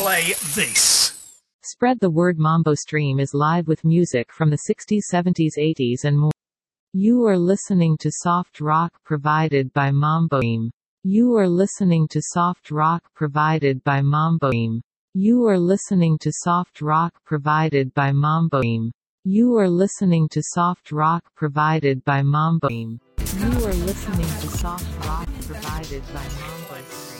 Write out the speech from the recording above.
play this. Spread the word. Mambo Stream is live with music from the 60s, 70s, 80s and more. You are listening to soft rock provided by Mambo Stream. You are listening to soft rock provided by Mambo Stream. You are listening to soft rock provided by Mambo Stream. You are listening to soft rock provided by Mambo Stream. You are listening to soft rock provided by Mambo Stream.